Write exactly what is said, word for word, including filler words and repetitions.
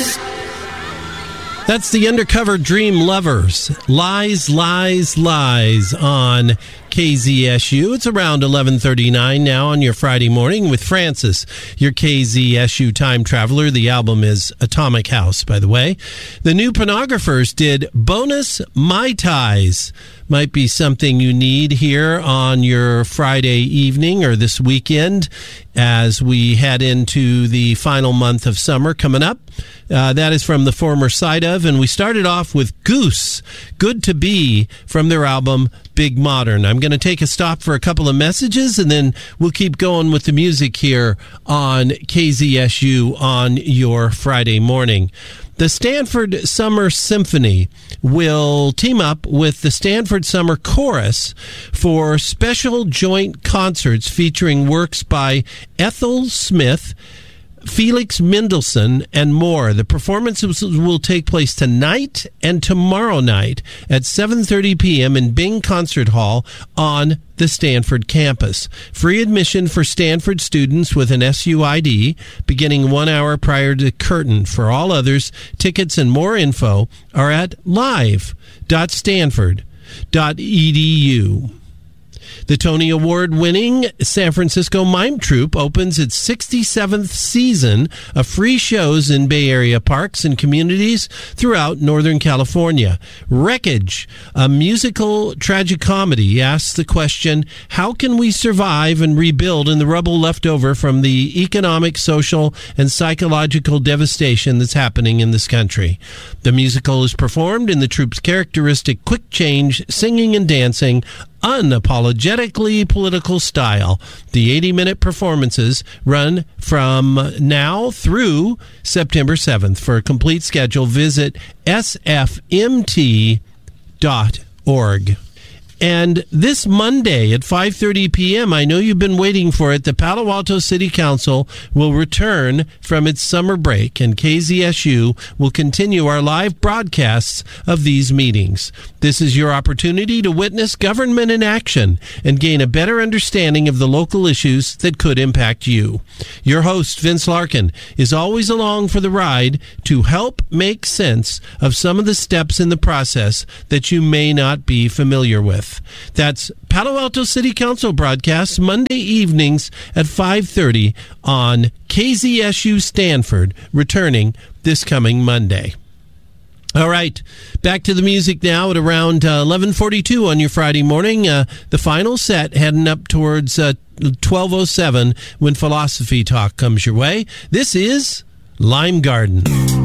That's the Undercover Dream Lovers. Lies, Lies, Lies on K Z S U. It's around eleven thirty-nine now on your Friday morning with Francis, your K Z S U time traveler. The album is Atomic House, by the way. The New Pornographers did Bonus Mai Tais. Might be something you need here on your Friday evening or this weekend as we head into the final month of summer coming up. Uh, that is from the former Side Of, and we started off with Goose, Good to Be, from their album Big Modern. I'm going to take a stop for a couple of messages, and then we'll keep going with the music here on K Z S U on your Friday morning. The Stanford Summer Symphony will team up with the Stanford Summer Chorus for special joint concerts featuring works by Ethel Smith, Felix Mendelssohn, and more. The performances will take place tonight and tomorrow night at seven thirty p.m. in Bing Concert Hall on the Stanford campus. Free admission for Stanford students with an S U I D beginning one hour prior to curtain. For all others, tickets and more info are at live dot stanford dot e d u. The Tony Award-winning San Francisco Mime Troupe opens its sixty-seventh season of free shows in Bay Area parks and communities throughout Northern California. Wreckage, a musical tragicomedy, asks the question, how can we survive and rebuild in the rubble left over from the economic, social, and psychological devastation that's happening in this country? The musical is performed in the troupe's characteristic quick change, singing and dancing, unapologetically political style. The eighty-minute performances run from now through September seventh. For a complete schedule, visit s f m t dot org. And this Monday at five thirty p.m., I know you've been waiting for it, the Palo Alto City Council will return from its summer break, and K Z S U will continue our live broadcasts of these meetings. This is your opportunity to witness government in action and gain a better understanding of the local issues that could impact you. Your host, Vince Larkin, is always along for the ride to help make sense of some of the steps in the process that you may not be familiar with. That's Palo Alto City Council broadcasts Monday evenings at five thirty on K Z S U Stanford, returning this coming Monday. All right, back to the music now at around uh, eleven forty-two on your Friday morning. Uh, the final set heading up towards uh, twelve oh seven when Philosophy Talk comes your way. This is Lime Garden.